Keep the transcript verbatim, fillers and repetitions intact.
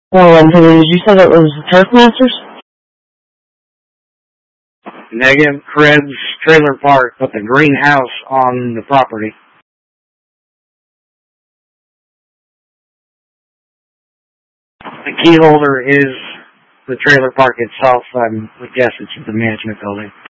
Oh, and did you say that was the Turf Masters? Negative. Krebs Trailer Park, but the greenhouse on the property. The key holder is the trailer park itself. I would guess it's the management building.